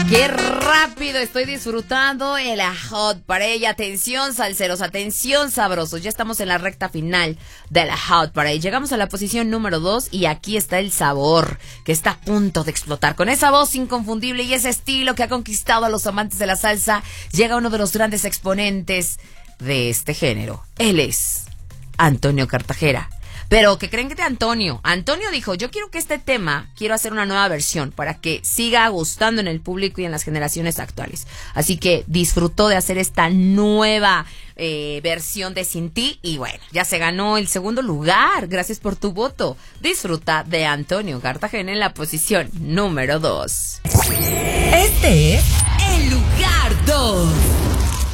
Qué rápido estoy disfrutando el Hot Parade. Atención, salseros, atención, sabrosos. Ya estamos en la recta final de la Hot Parade. Llegamos a la posición número 2 y aquí está el sabor que está a punto de explotar. Con esa voz inconfundible y ese estilo que ha conquistado a los amantes de la salsa, llega uno de los grandes exponentes de este género. Él es Antonio Cartagena. Pero, ¿qué creen que de Antonio? Antonio dijo, yo quiero que este tema, quiero hacer una nueva versión para que siga gustando en el público y en las generaciones actuales. Así que disfrutó de hacer esta nueva versión de Sin Ti y bueno, ya se ganó el segundo lugar. Gracias por tu voto. Disfruta de Antonio Cartagena en la posición número 2. Este es el lugar 2.